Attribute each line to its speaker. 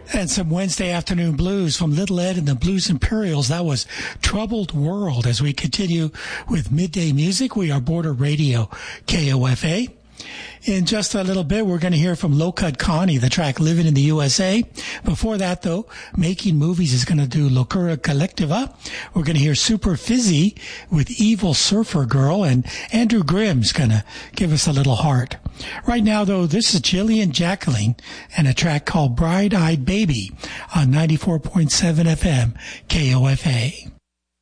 Speaker 1: And some Wednesday afternoon blues from Little Ed and the Blues Imperials. That was Troubled World. As we continue with Midday Music, we are Border Radio, KOFA. In just a little bit, we're going to hear from Low Cut Connie, the track Living in the USA. Before that, though, Making Movies is going to do Locura Collectiva. We're going to hear Super Fizzy with Evil Surfer Girl, and Andrew Grimm's going to give us a little heart. Right now, though, this is Jillian Jacqueline and a track called Bright Eyed Baby on 94.7 FM, KOFA.